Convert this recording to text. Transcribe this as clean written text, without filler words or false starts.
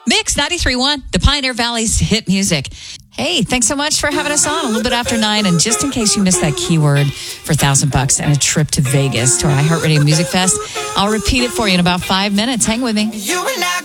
Mix 93.1, the Pioneer Valley's hit music. Hey, thanks so much for having us on a little bit after 9. And just in case you missed that keyword for $1,000 and a trip to Vegas to our iHeartRadio Music Fest, I'll repeat it for you in about 5 minutes. Hang with me.